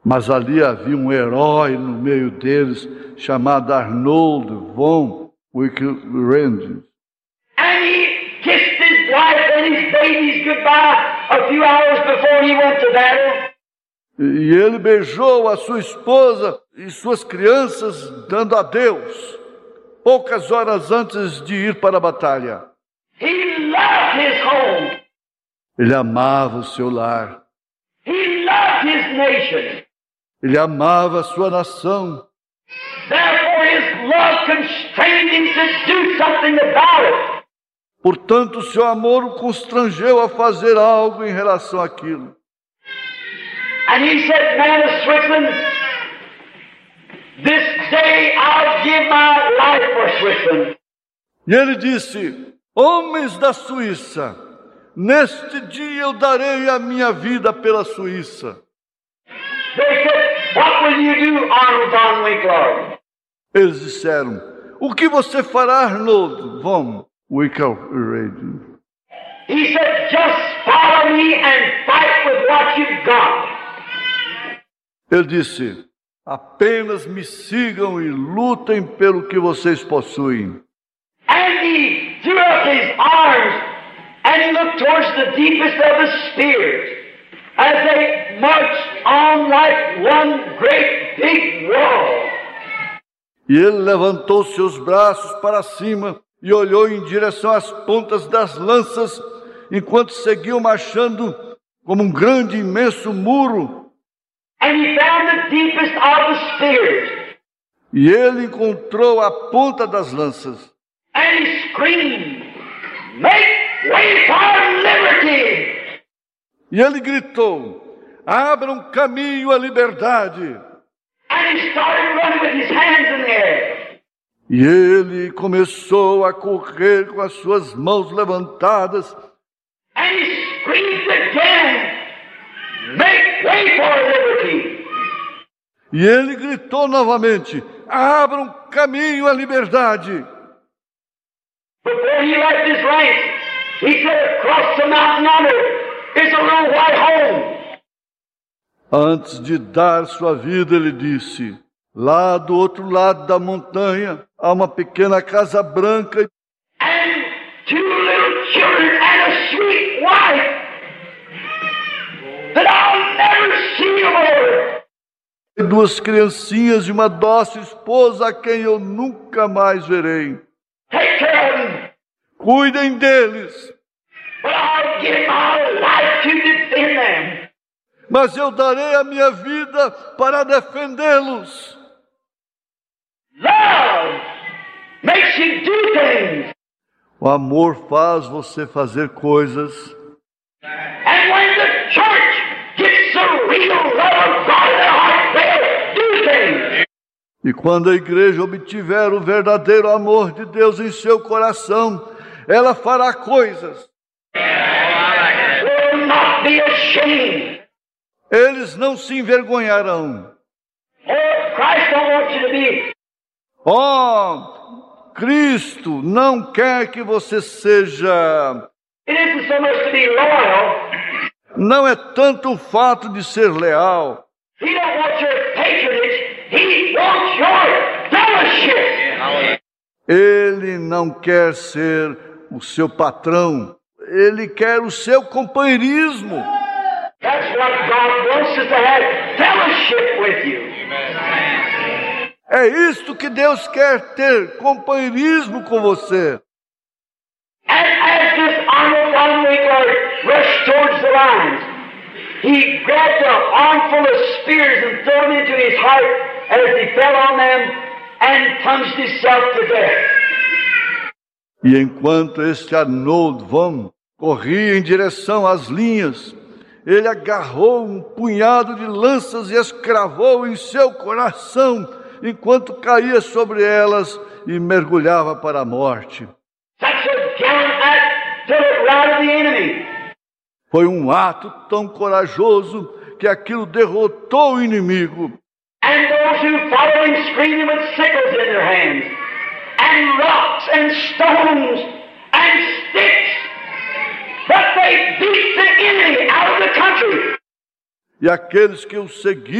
Mas ali havia um herói no meio deles, chamado Arnold von Wickelrand. And he kissed his wife and his babies goodbye a few hours before he went to battle. E ele beijou a sua esposa e suas crianças, dando adeus, poucas horas antes de ir para a batalha. He loved his home. Ele amava o seu lar. He loved his nation. Ele amava a sua nação. Therefore his love constrained him to do something about it. Portanto, o seu amor o constrangeu a fazer algo em relação àquilo. And he said, man of Switzerland, this day I'll give my life for Switzerland. E ele disse, homens da Suíça, neste dia eu darei a minha vida pela Suíça. They said, what will you do, Arnold von Wickler? Eles disseram, o que você fará, Arnold von Wickelrand? He said, just follow me and fight with what you've got. Ele disse, apenas me sigam e lutem pelo que vocês possuem. And he threw up his arms and he looked towards the deepest of the spears as they marched on like one great big wall. E ele levantou seus braços para cima e olhou em direção às pontas das lanças, enquanto seguiam marchando como um grande e imenso muro. And he found the deepest of the spears. E ele encontrou a ponta das lanças. And he screamed, make way for liberty! E ele gritou, abram caminho à liberdade. And he started running with his hands in the air. E ele começou a correr com as suas mãos levantadas. And he screamed again, make way for liberty! E ele gritou novamente, abram caminho à liberdade. Before he left his ranks, he said, across the mountain yonder is a little white home. Antes de dar sua vida, ele disse, lá do outro lado da montanha há uma pequena casa branca And two little children and a sweet wife that I'll never see more. e duas criancinhas e uma dócil esposa a quem eu nunca mais verei. Take care of them, Cuidem deles, but I'll give my life to defend them. mas eu darei a minha vida para defendê-los. Love makes you do things. O amor faz você fazer coisas. And when the church gets the real love of God in their heart, they'll do things. E quando a igreja obtiver o verdadeiro amor de Deus em seu coração, ela fará coisas. Will not be ashamed. Eles não se envergonharão. Oh, Christ don't want you to be. Oh, Cristo não quer que você seja... It isn't so much to be loyal. Não é tanto o fato de ser leal. He don't want your patronage. He wants your fellowship. Ele não quer ser o seu patrão. Ele quer o seu companheirismo. That's what God wants us to have, fellowship with you. É isto que Deus quer ter, companheirismo com você. And as this Arnold von Wickler rushed towards the lines, he grabbed an armful of spears and threw them into his heart as he fell on them and plunged himself to death. E enquanto este Arnold von corria em direção às linhas, ele agarrou um punhado de lanças e as cravou em seu coração, enquanto caía sobre elas e mergulhava para a morte. Such a gallant act till it routed the enemy. Foi um ato tão corajoso que aquilo derrotou o inimigo. And those who followed him screaming with sickles in their hands, and rocks and stones and sticks, but they beat the enemy out of the country. E aqueles que o seguiram